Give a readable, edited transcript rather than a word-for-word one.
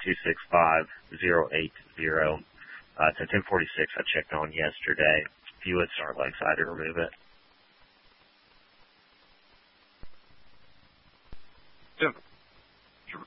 265-080. It's a 1046 I checked on yesterday. If you would start leg side to remove it. Yep.